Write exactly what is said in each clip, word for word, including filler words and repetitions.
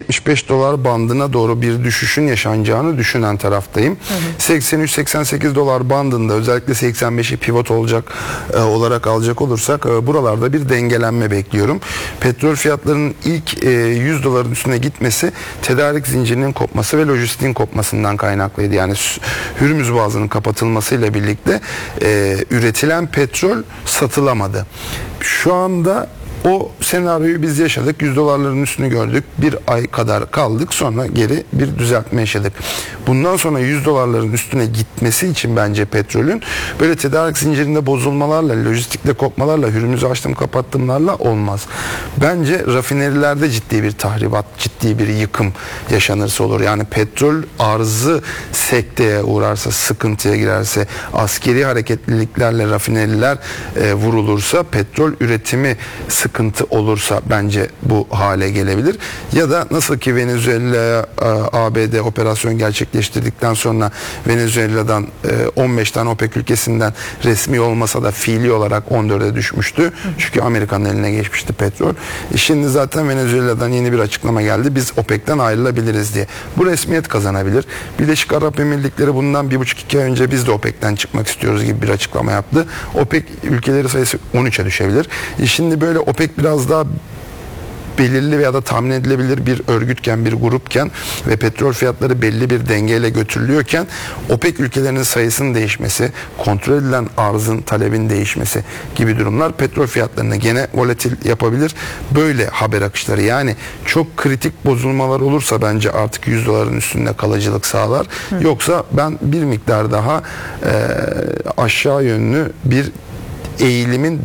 yetmiş beş dolar bandına doğru bir düşüşün yaşanacağını düşünen taraftayım. seksen üç seksen sekiz dolar bandında özellikle seksen beşi pivot olacak e, olarak alacak olursak e, buralarda bir dengelenme bekliyorum. Petrol fiyatlarının ilk e, yüz doların üstüne gitmesi tedarik zincirinin kopması ve lojistiğin kopmasından kaynaklıydı. Yani Hürmüz Boğazı'nın kapatılmasıyla birlikte e, üretilen petrol satılamadı. Şu anda o senaryoyu biz yaşadık. yüz dolarların üstünü gördük. Bir ay kadar kaldık. Sonra geri bir düzeltme yaşadık. Bundan sonra yüz dolarların üstüne gitmesi için bence petrolün böyle tedarik zincirinde bozulmalarla, lojistikte kopmalarla, Hürmüz'ü açtım kapattımlarla olmaz. Bence rafinerilerde ciddi bir tahribat, ciddi bir yıkım yaşanırsa olur. Yani petrol arzı sekteye uğrarsa, sıkıntıya girerse, askeri hareketliliklerle rafineriler e, vurulursa, petrol üretimi sıkıntı olursa bence bu hale gelebilir. Ya da nasıl ki Venezuela'ya A B D operasyon gerçekleştirdikten sonra Venezuela'dan on beş tane OPEC ülkesinden resmi olmasa da fiili olarak on dörde düşmüştü. Çünkü Amerika'nın eline geçmişti petrol. Şimdi zaten Venezuela'dan yeni bir açıklama geldi. Biz OPEC'ten ayrılabiliriz diye. Bu resmiyet kazanabilir. Birleşik Arap Emirlikleri bundan bir buçuk iki ay önce biz de OPEC'ten çıkmak istiyoruz gibi bir açıklama yaptı. OPEC ülkeleri sayısı on üçe düşebilir. Şimdi böyle OPEC biraz daha belirli veya da tahmin edilebilir bir örgütken, bir grupken ve petrol fiyatları belli bir dengeyle götürülüyorken OPEC ülkelerinin sayısının değişmesi, kontrol edilen arzın, talebin değişmesi gibi durumlar petrol fiyatlarını gene volatil yapabilir. Böyle haber akışları, yani çok kritik bozulmalar olursa bence artık yüz doların üstünde kalıcılık sağlar. Hı. Yoksa ben bir miktar daha e, aşağı yönlü bir eğilimin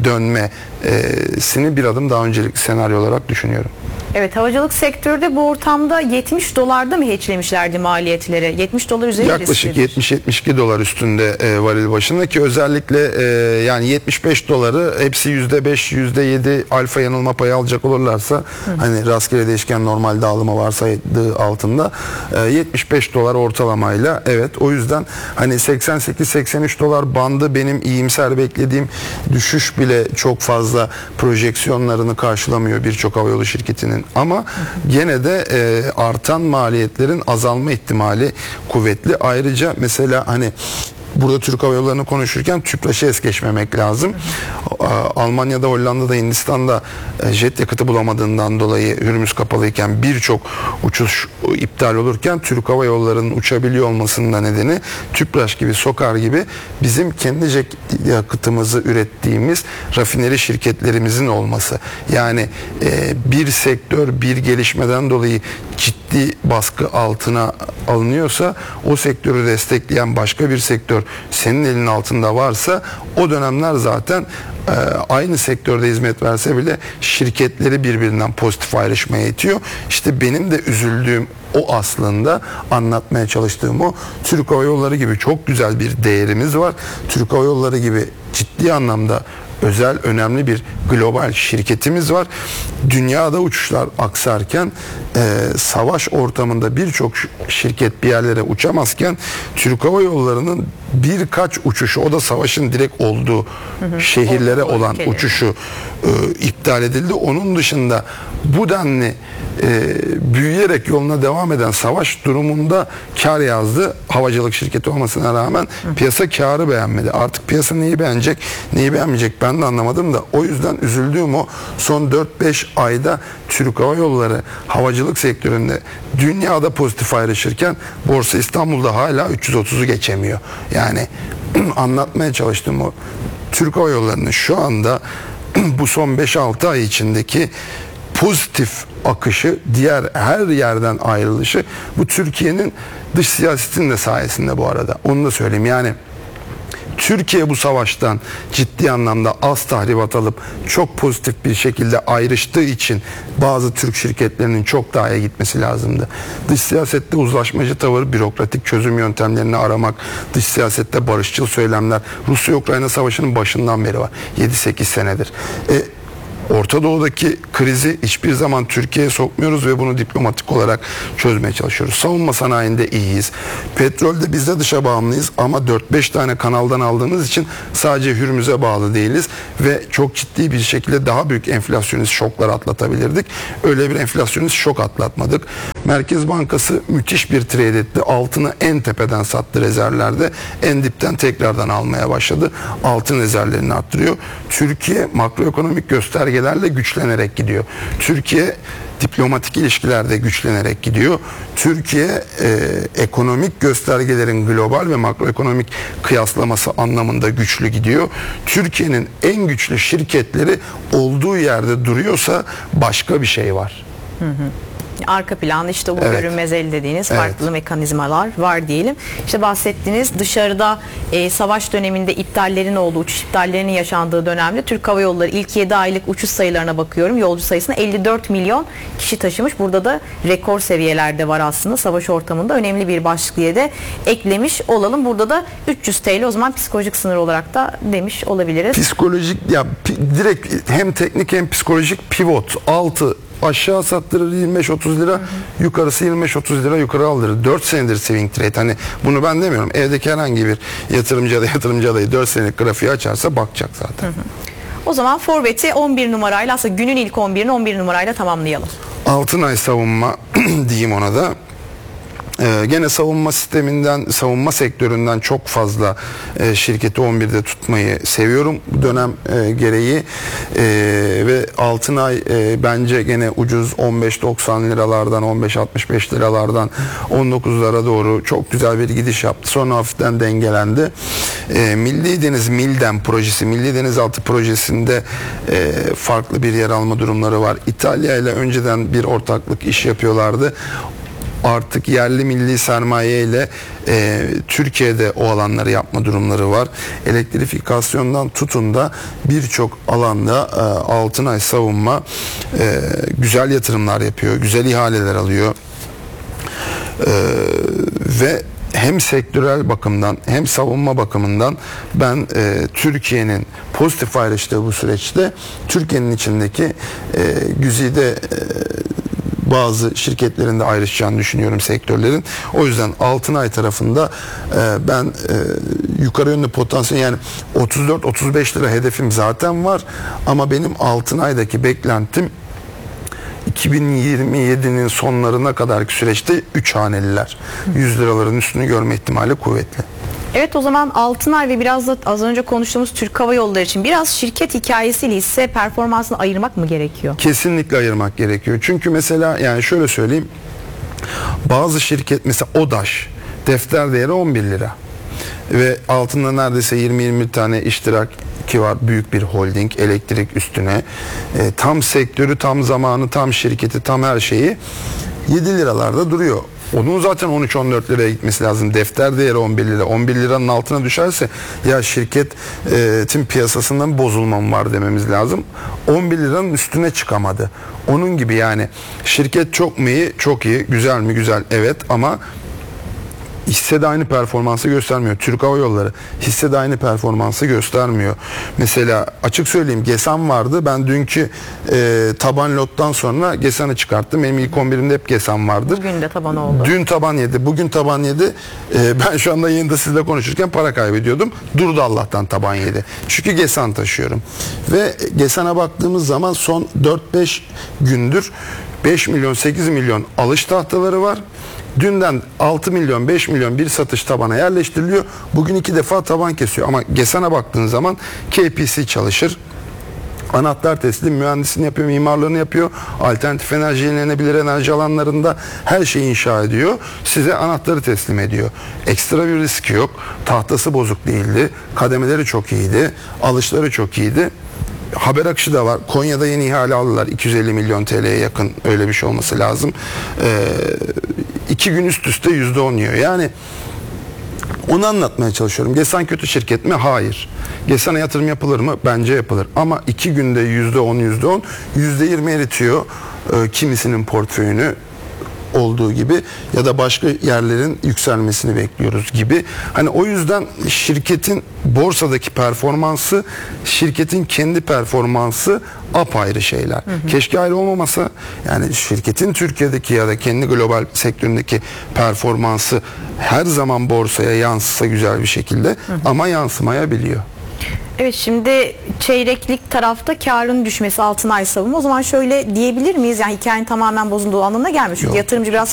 dönmesini bir adım daha öncelikli senaryo olarak düşünüyorum. Evet, havacılık sektörü de bu ortamda yetmiş dolarda mı hedgelemişlerdi maliyetleri? yetmiş dolar üzeri yaklaşık yetmiş yetmiş iki dolar üstünde e, varil başında ki özellikle e, yani yetmiş beş doları hepsi yüzde beş yüzde yedi alfa yanılma payı alacak olurlarsa, hı, hani rastgele değişken normal dağılımı varsaydığı altında e, yetmiş beş dolar ortalamayla, evet, o yüzden hani seksen sekiz seksen üç dolar bandı benim iyimser beklediğim düşüş bile çok fazla projeksiyonlarını karşılamıyor birçok havayolu şirketinin. Ama gene de e, artan maliyetlerin azalma ihtimali kuvvetli. Ayrıca mesela hani burada Türk Hava Yolları'nı konuşurken TÜPRAŞ'ı es geçmemek lazım. Almanya'da, Hollanda'da, Hindistan'da jet yakıtı bulamadığından dolayı Hürmüz kapalıyken birçok uçuş iptal olurken Türk Hava Yolları'nın uçabiliyor olmasının da nedeni TÜPRAŞ gibi, SOKAR gibi bizim kendi jet yakıtımızı ürettiğimiz rafineri şirketlerimizin olması. Yani e, bir sektör bir gelişmeden dolayı ciddi baskı altına alınıyorsa, o sektörü destekleyen başka bir sektör senin elinin altında varsa, o dönemler zaten e, aynı sektörde hizmet verse bile şirketleri birbirinden pozitif ayrışmaya itiyor. İşte benim de üzüldüğüm o, aslında anlatmaya çalıştığım o. Türk Hava Yolları gibi çok güzel bir değerimiz var. Türk Hava Yolları gibi ciddi anlamda özel, önemli bir global şirketimiz var. Dünyada uçuşlar aksarken, e, savaş ortamında birçok şirket bir yerlere uçamazken Türk Hava Yolları'nın birkaç uçuşu, o da savaşın direkt olduğu, hı hı, şehirlere olan ülkeleri, uçuşu e, iptal edildi. Onun dışında bu denli e, büyüyerek yoluna devam eden savaş durumunda kar yazdı. Havacılık şirketi olmasına rağmen hı. piyasa karı beğenmedi. Artık piyasa neyi beğenecek, neyi beğenmeyecek ben de anlamadım da, o yüzden üzüldüğüm o. Son dört beş ayda Türk Hava Yolları havacılık sektöründe dünyada pozitif ayrışırken Borsa İstanbul'da hala üç yüz otuzu geçemiyor. Yani anlatmaya çalıştığım o, Türk Hava Yolları'nın şu anda bu son beş altı ay içindeki pozitif akışı, diğer her yerden ayrılışı, bu Türkiye'nin dış siyasetinin de sayesinde bu arada. Onu da söyleyeyim. Yani Türkiye bu savaştan ciddi anlamda az tahribat alıp çok pozitif bir şekilde ayrıştığı için bazı Türk şirketlerinin çok daha iyi gitmesi lazımdı. Dış siyasette uzlaşmacı tavır, bürokratik çözüm yöntemlerini aramak, dış siyasette barışçıl söylemler, Rusya-Ukrayna savaşının başından beri var. yedi sekiz senedir. E, Orta Doğu'daki krizi hiçbir zaman Türkiye'ye sokmuyoruz ve bunu diplomatik olarak çözmeye çalışıyoruz. Savunma sanayinde iyiyiz. Petrolde biz de dışa bağımlıyız ama dört beş tane kanaldan aldığımız için sadece Hürmüz'e bağlı değiliz ve çok ciddi bir şekilde daha büyük enflasyonist şoklar atlatabilirdik. Öyle bir enflasyonist şok atlatmadık. Merkez Bankası müthiş bir trade etti. Altını en tepeden sattı rezervlerde. En dipten tekrardan almaya başladı. Altın rezervlerini arttırıyor. Türkiye makroekonomik göstergelerle güçlenerek gidiyor. Türkiye diplomatik ilişkilerde güçlenerek gidiyor. Türkiye e, ekonomik göstergelerin global ve makroekonomik kıyaslaması anlamında güçlü gidiyor. Türkiye'nin en güçlü şirketleri olduğu yerde duruyorsa başka bir şey var. Hı hı. Arka planda işte bu Evet. görünmez el dediğiniz Evet. farklı mekanizmalar var diyelim. İşte bahsettiğiniz dışarıda e, savaş döneminde iptallerin olduğu, uçuş iptallerinin yaşandığı dönemde Türk Hava Yolları ilk yedi aylık uçuş sayılarına bakıyorum. Yolcu sayısını elli dört milyon kişi taşımış. Burada da rekor seviyelerde var aslında. Savaş ortamında önemli bir başlık diye de eklemiş olalım. Burada da üç yüz TL o zaman psikolojik sınır olarak da demiş olabiliriz. Psikolojik ya pi- direkt hem teknik hem psikolojik pivot altı aşağı sattırır yirmi beş otuz lira, hı hı. yukarısı yirmi beş otuz lira yukarı aldırır. dört senedir swing trade. Hani bunu ben demiyorum. Evdeki herhangi bir yatırımcı ya da yatırımcı adayı dört senelik grafiği açarsa bakacak zaten. Hı hı. O zaman forveti on bir numarayla, aslında günün ilk on birini on bir numarayla tamamlayalım. Altınay savunma diyeyim ona da. Ee, gene savunma sisteminden, savunma sektöründen çok fazla e, şirketi on birde tutmayı seviyorum bu dönem e, gereği e, ve Altınay e, bence gene ucuz on beş doksan liralardan on beş altmış beş liralardan on dokuzlara doğru çok güzel bir gidiş yaptı. Sonra hafiften dengelendi. E, Milli Deniz Milden projesi, Milli Denizaltı projesinde e, farklı bir yer alma durumları var. İtalya ile önceden bir ortaklık iş yapıyorlardı. Artık yerli milli sermaye ile e, Türkiye'de o alanları yapma durumları var. Elektrifikasyondan tutun da birçok alanda e, Altınay Savunma e, güzel yatırımlar yapıyor, güzel ihaleler alıyor e, ve hem sektörel bakımdan hem savunma bakımından ben e, Türkiye'nin pozitif ayrıştığı bu süreçte Türkiye'nin içindeki e, güzide e, bazı şirketlerin de ayrışacağını düşünüyorum sektörlerin. O yüzden Altınay tarafında e, ben e, yukarı yönlü potansiyel yani otuz dört otuz beş lira hedefim zaten var ama benim Altınay'daki beklentim iki bin yirmi yedinin sonlarına kadarki süreçte üç haneliler. yüz liraların üstünü görme ihtimali kuvvetli. Evet, o zaman Altınay ve biraz da az önce konuştuğumuz Türk Hava Yolları için biraz şirket hikayesiyle hisse performansını ayırmak mı gerekiyor? Kesinlikle ayırmak gerekiyor. Çünkü mesela yani şöyle söyleyeyim. Bazı şirket mesela ODAŞ defter değeri on bir lira. Ve altında neredeyse yirmi yirmi tane iştirak ki var, büyük bir holding, elektrik üstüne e, tam sektörü, tam zamanı, tam şirketi, tam her şeyi yedi liralarda duruyor. Onun zaten on üç on dört liraya gitmesi lazım. Defter değeri on bir lira. on bir liranın altına düşerse ya şirketin piyasasından bozulma mı var dememiz lazım. on bir liranın üstüne çıkamadı. Onun gibi yani şirket çok mu iyi? Çok iyi. Güzel mi? Güzel. Evet ama hissede aynı performansı göstermiyor. Türk Hava Yolları hissede aynı performansı göstermiyor. Mesela açık söyleyeyim, Gesan vardı. Ben dünkü e, taban lottan sonra Gesan'ı çıkarttım. Benim ilk on birimde hep Gesan vardır. Bugün de taban oldu. Dün taban yedi. Bugün taban yedi. E, ben şu anda yayında sizle konuşurken para kaybediyordum. Durdu Allah'tan taban yedi. Çünkü Gesan taşıyorum. Ve Gesan'a baktığımız zaman son dört beş gündür beş milyon sekiz milyon alış tahtaları var. Dünden altı milyon beş milyon bir satış tabana yerleştiriliyor. Bugün iki defa taban kesiyor. Ama Gesan'a baktığın zaman K P C çalışır. Anahtar teslim mühendisliğini yapıyor, mimarlığını yapıyor. Alternatif enerji, yenilenebilir enerji alanlarında her şeyi inşa ediyor. Size anahtarı teslim ediyor. Ekstra bir riski yok. Tahtası bozuk değildi. Kademeleri çok iyiydi. Alışları çok iyiydi. Haber akışı da var. Konya'da yeni ihale aldılar. iki yüz elli milyon T L'ye yakın, öyle bir şey olması lazım. Ee, iki gün üst üste yüzde on yiyor. Yani onu anlatmaya çalışıyorum. Gesan kötü şirket mi? Hayır. Gesan'a yatırım yapılır mı? Bence yapılır. Ama iki günde yüzde on, yüzde on, yüzde yirmi eritiyor e, kimisinin portföyünü olduğu gibi ya da başka yerlerin yükselmesini bekliyoruz gibi. Hani o yüzden şirketin borsadaki performansı, şirketin kendi performansı apayrı şeyler. Hı hı. Keşke ayrı olmamasa, yani şirketin Türkiye'deki ya da kendi global sektöründeki performansı her zaman borsaya yansısa güzel bir şekilde, hı hı. ama yansımayabiliyor. Evet, şimdi çeyreklik tarafta karın düşmesi Altınay Savunma. O zaman şöyle diyebilir miyiz? Yani hikayenin tamamen bozulduğu anlamına gelmiyor. Çünkü Yok. yatırımcı biraz